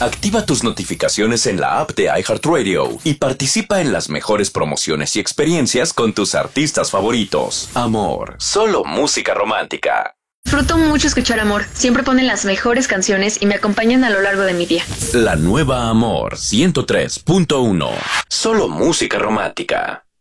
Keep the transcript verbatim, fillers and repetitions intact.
Activa tus notificaciones en la app de iHeartRadio y participa en las mejores promociones y experiencias con tus artistas favoritos. Amor, solo música romántica. Disfruto mucho escuchar Amor. Siempre ponen las mejores canciones y me acompañan a lo largo de mi día. La nueva Amor ciento tres punto uno. Solo música romántica.